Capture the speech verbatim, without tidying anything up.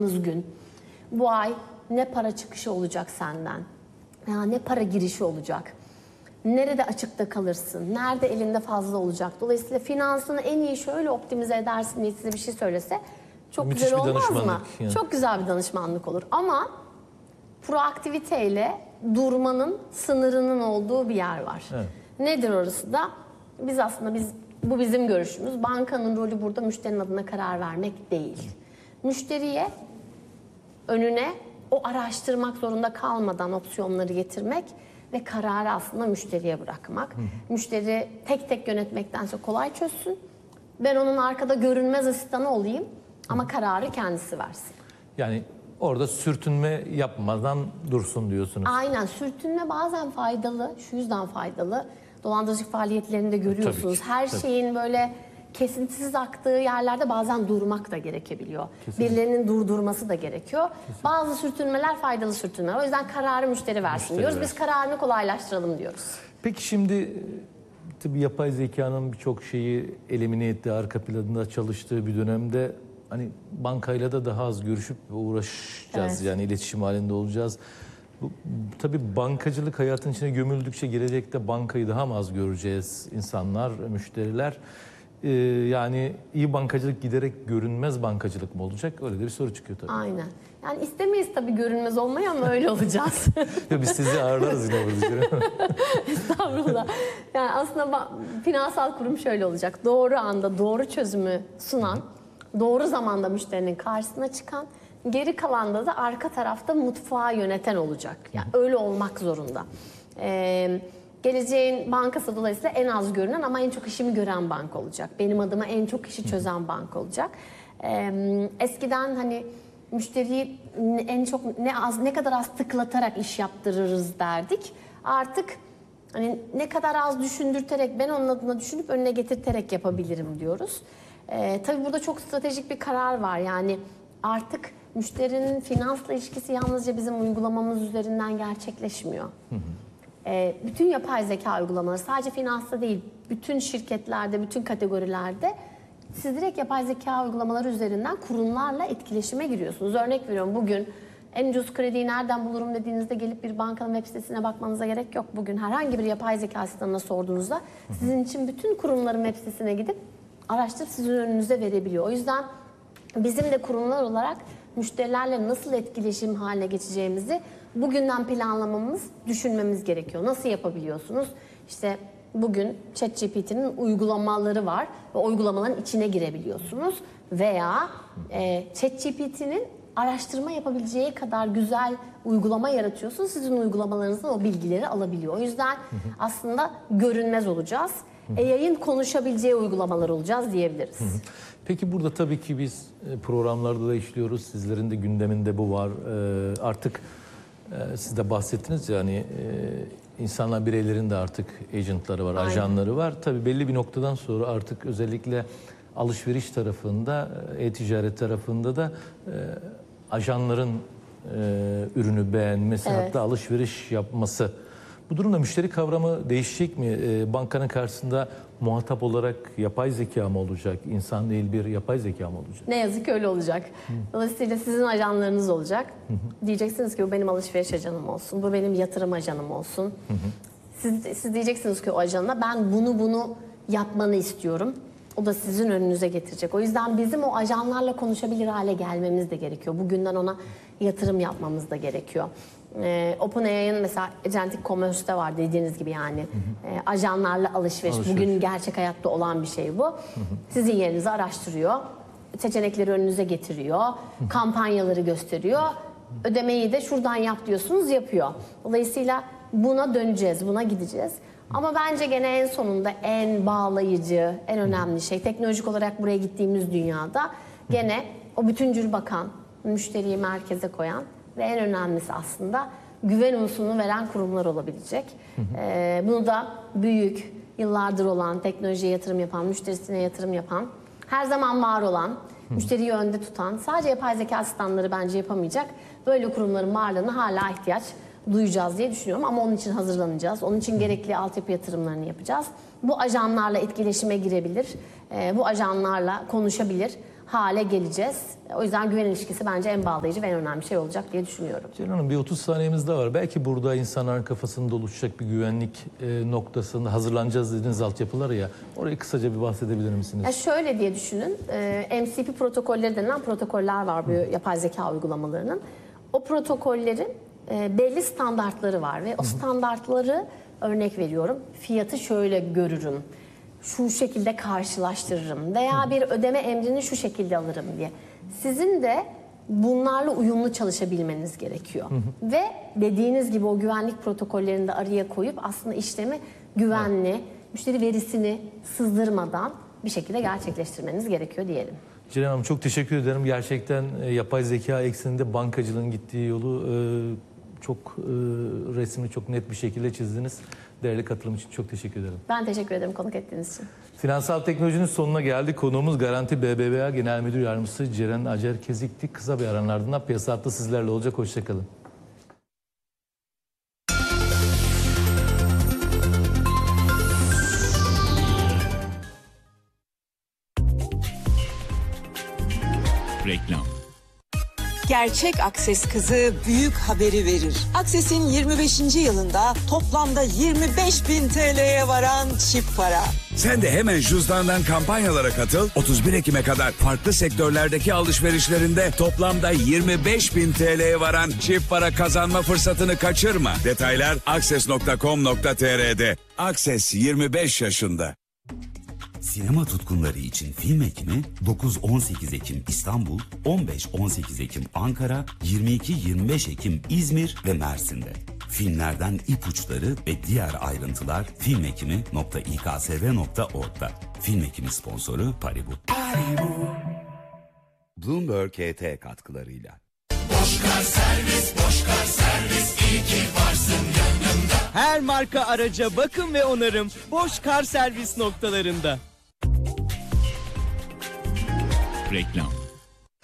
gün bu ay ne para çıkışı olacak senden, ya ne para girişi olacak, nerede açıkta kalırsın, nerede elinde fazla olacak. Dolayısıyla finansını en iyi şöyle optimize edersin diye size bir şey söylese çok Müthiş güzel bir olmaz mı? danışmanlık yani. Çok güzel bir danışmanlık olur ama proaktiviteyle durmanın sınırının olduğu bir yer var. Evet. Nedir orası da? Biz aslında biz bu bizim görüşümüz. Bankanın rolü burada müşterinin adına karar vermek değil. Müşteriye önüne o araştırmak zorunda kalmadan opsiyonları getirmek ve kararı aslında müşteriye bırakmak. Hı hı. Müşteri tek tek yönetmektense kolay çözsün. Ben onun arkada görünmez asistanı olayım ama kararı kendisi versin. Yani orada sürtünme yapmadan dursun diyorsunuz. Aynen, sürtünme bazen faydalı, şu yüzden faydalı. Dolandırıcılık faaliyetlerinde görüyorsunuz. Tabii ki, Her tabii. şeyin böyle kesintisiz aktığı yerlerde bazen durmak da gerekebiliyor. Kesinlikle. Birilerinin durdurması da gerekiyor. Kesinlikle. Bazı sürtünmeler faydalı sürtünmeler. O yüzden kararı müşteri versin Müşteri diyoruz. versin. Biz kararını kolaylaştıralım diyoruz. Peki şimdi tabii yapay zekanın birçok şeyi elimine ettiği, arka planında çalıştığı bir dönemde hani bankayla da daha az görüşüp uğraşacağız. Evet. Yani iletişim halinde olacağız. Bu, tabii bankacılık hayatın içine gömüldükçe gelecekte bankayı daha mı az göreceğiz insanlar, müşteriler? Ee, yani iyi bankacılık giderek görünmez bankacılık mı olacak? Öyle de bir soru çıkıyor tabii. Aynen. Yani istemeyiz tabii görünmez olmayı ama öyle olacağız. Ya biz sizi ağırlarız yine burada. Estağfurullah. Yani aslında finansal kurum şöyle olacak. Doğru anda doğru çözümü sunan, doğru zamanda müşterinin karşısına çıkan, geri kalanda da arka tarafta mutfağı yöneten olacak. Yani öyle olmak zorunda. Ee, geleceğin bankası dolayısıyla en az görünen ama en çok işimi gören banka olacak. Benim adıma en çok işi çözen banka olacak. Ee, eskiden hani müşteriyi en çok ne az ne kadar az tıklatarak iş yaptırırız derdik. Artık hani ne kadar az düşündürterek, ben onun adına düşünüp önüne getirterek yapabilirim diyoruz. Ee, tabii burada çok stratejik bir karar var. Yani artık müşterinin finansla ilişkisi yalnızca bizim uygulamamız üzerinden gerçekleşmiyor. Hı hı. Ee, bütün yapay zeka uygulamaları sadece finansta değil, bütün şirketlerde, bütün kategorilerde siz direkt yapay zeka uygulamaları üzerinden kurumlarla etkileşime giriyorsunuz. Örnek veriyorum, bugün en ucuz krediyi nereden bulurum dediğinizde gelip bir bankanın web sitesine bakmanıza gerek yok. Bugün herhangi bir yapay zeka asistanına sorduğunuzda sizin için bütün kurumların web sitesine gidip araştırıp sizin önünüze verebiliyor. O yüzden bizim de kurumlar olarak müşterilerle nasıl etkileşim haline geçeceğimizi bugünden planlamamız, düşünmemiz gerekiyor. Nasıl yapabiliyorsunuz? İşte bugün ChatGPT'nin uygulamaları var ve uygulamaların içine girebiliyorsunuz. Veya e, ChatGPT'nin araştırma yapabileceği kadar güzel uygulama yaratıyorsunuz. Sizin uygulamalarınızdan o bilgileri alabiliyor. O yüzden aslında görünmez olacağız. A I'ın konuşabileceği uygulamalar olacağız diyebiliriz. Hı hı. Peki burada tabii ki biz programlarda da işliyoruz. Sizlerin de gündeminde bu var. Ee, artık e, siz de bahsettiniz ya hani e, insanlar, bireylerin de artık agentları var, Aynen. ajanları var. Tabii belli bir noktadan sonra artık özellikle alışveriş tarafında, e-ticaret tarafında da e, ajanların e, ürünü beğenmesi, Evet. hatta alışveriş yapması. Bu durumda müşteri kavramı değişecek mi? E, bankanın karşısında muhatap olarak yapay zeka mı olacak? İnsan değil bir yapay zeka mı olacak? Ne yazık ki öyle olacak. Hı. Dolayısıyla sizin ajanlarınız olacak. Hı hı. Diyeceksiniz ki bu benim alışveriş ajanım olsun, bu benim yatırım ajanım olsun. Hı hı. Siz, siz diyeceksiniz ki o ajanına ben bunu bunu yapmanı istiyorum. O da sizin önünüze getirecek. O yüzden bizim o ajanlarla konuşabilir hale gelmemiz de gerekiyor. Bugünden ona yatırım yapmamız da gerekiyor. Ee, OpenAI'nin mesela Agentic Commerce'te var dediğiniz gibi yani. Hı hı. E, ajanlarla alışveriş. alışveriş. Bugün gerçek hayatta olan bir şey bu. Hı hı. Sizin yerinizi araştırıyor. Seçenekleri önünüze getiriyor. Hı hı. Kampanyaları gösteriyor. Ödemeyi de şuradan yap diyorsunuz, yapıyor. Dolayısıyla buna döneceğiz, buna gideceğiz. Ama bence gene en sonunda en bağlayıcı, en önemli şey teknolojik olarak buraya gittiğimiz dünyada gene o bütüncül bakan, müşteriyi merkeze koyan ve en önemlisi aslında güven unsurunu veren kurumlar olabilecek. Ee, bunu da büyük, yıllardır olan, teknolojiye yatırım yapan, müşterisine yatırım yapan, her zaman var olan, müşteriyi önde tutan, sadece yapay zeka asistanları bence yapamayacak. Böyle kurumların varlığına hala ihtiyaç duyacağız diye düşünüyorum ama onun için hazırlanacağız. Onun için gerekli altyapı yatırımlarını yapacağız. Bu ajanlarla etkileşime girebilir, bu ajanlarla konuşabilir. hale geleceğiz. O yüzden güven ilişkisi bence en bağlayıcı ve en önemli şey olacak diye düşünüyorum. Ceren Hanım, bir otuz saniyemiz daha var. Belki burada insanların kafasında oluşacak bir güvenlik e, noktasında hazırlanacağız dediğiniz altyapılar ya. Orayı kısaca bir bahsedebilir misiniz? Ya şöyle diye düşünün. E, M C P protokolleri denilen protokoller var bu yapay zeka uygulamalarının. O protokollerin e, belli standartları var ve o standartları, örnek veriyorum, fiyatı şöyle görürüm, şu şekilde karşılaştırırım veya bir ödeme emrini şu şekilde alırım diye. Sizin de bunlarla uyumlu çalışabilmeniz gerekiyor. Ve dediğiniz gibi o güvenlik protokollerini de araya koyup aslında işlemi güvenli, evet, müşteri verisini sızdırmadan bir şekilde gerçekleştirmeniz gerekiyor diyelim. Ceren Hanım, çok teşekkür ederim. Gerçekten e, yapay zeka ekseninde bankacılığın gittiği yolu e, çok e, resmini çok net bir şekilde çizdiniz. Değerli katılım için çok teşekkür ederim. Ben teşekkür ederim konuk ettiğiniz için. Finansal teknolojinin sonuna geldik. Konuğumuz Garanti B B V A Genel Müdür Yardımcısı Ceren Acar Kezik'ti. Kısa bir aranın ardından Piyasa Hattı sizlerle olacak. Hoşçakalın. Reklam. Gerçek Akses kızı büyük haberi verir. Akses'in yirmi beşinci yılında toplamda yirmi beş bin T L'ye varan çip para. Sen de hemen cüzdandan kampanyalara katıl. otuz bir Ekim'e kadar farklı sektörlerdeki alışverişlerinde toplamda yirmi beş bin T L'ye varan çift para kazanma fırsatını kaçırma. Detaylar akses nokta com nokta t r'de. Akses yirmi beş yaşında. Sinema tutkunları için film ekimi dokuz on sekiz Ekim İstanbul, on beş on sekiz Ekim Ankara, yirmi iki yirmi beş Ekim İzmir ve Mersin'de. Filmlerden ipuçları ve diğer ayrıntılar filmekimi nokta i k s v nokta org'da. Film ekimi sponsoru Paribu. Paribu. Bloomberg K T katkılarıyla. Boşkar servis, Boşkar servis, iyi ki varsın yanımda. Her marka araca bakım ve onarım Boşkar servis noktalarında. Reklam.